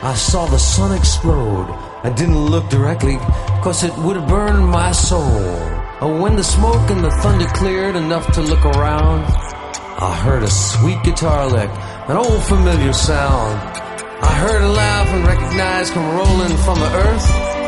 I saw the sun explode. I didn't look directly, 'cause it would have burned my soul. When the smoke and the thunder cleared enough to look around, I heard a sweet guitar lick, an old familiar sound. I heard a laugh and recognized come rolling from the earth.